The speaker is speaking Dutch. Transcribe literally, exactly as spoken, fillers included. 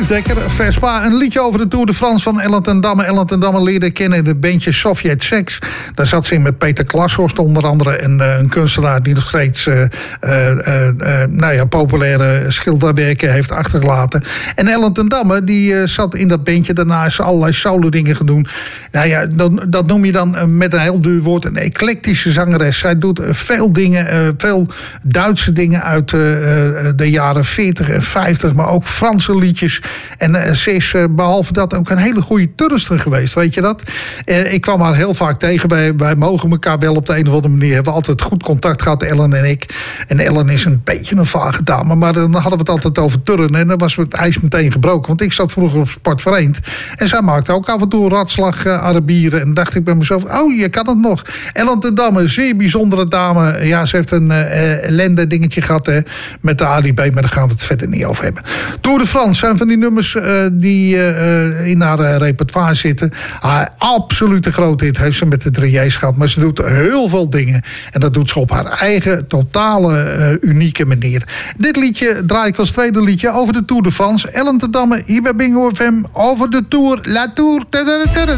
Dekker, Vespa. Een liedje over de Tour de France van Ellen ten Damme. Ellen ten Damme leerde kennen de bandje Sovjet Sex. Daar zat ze in met Peter Klashorst onder andere. En uh, een kunstenaar die nog steeds uh, uh, uh, uh, nou ja, populaire schilderwerken heeft achtergelaten. En Ellen ten Damme die uh, zat in dat bandje. Daarna is ze allerlei solo dingen gaan doen. Nou ja, dat, dat noem je dan uh, met een heel duur woord een eclectische zangeres. Zij doet uh, veel dingen, uh, veel Duitse dingen uit uh, de jaren veertig en vijftig, maar ook Franse liedjes. En uh, ze is uh, behalve dat ook een hele goede toerster geweest, weet je dat? Uh, ik kwam haar heel vaak tegen. Wij, wij mogen elkaar wel op de een of andere manier. Hebben altijd goed contact gehad, Ellen en ik. En Ellen is een beetje een vage dame, maar dan hadden we het altijd over turnen. En dan was het ijs meteen gebroken, want ik zat vroeger op Sport Vereend. En zij maakte ook af en toe ratslag, uh, Arabieren. En dacht ik bij mezelf, oh, je kan het nog. Ellen ten Damme, zeer bijzondere dame. Ja, ze heeft een uh, ellende dingetje gehad hè, met de A D B, maar daar gaan we het verder niet over hebben. Tour de France zijn van die nummers uh, die uh, in haar uh, repertoire zitten. Haar absolute grote hit heeft ze met de Drieërs gehad, maar ze doet heel veel dingen. En dat doet ze op haar eigen, totale, uh, unieke manier. Dit liedje draai ik als tweede liedje over de Tour de France. Ellen ten Damme, hier bij Bingo F M, over de Tour, La Tour. Tada, tada.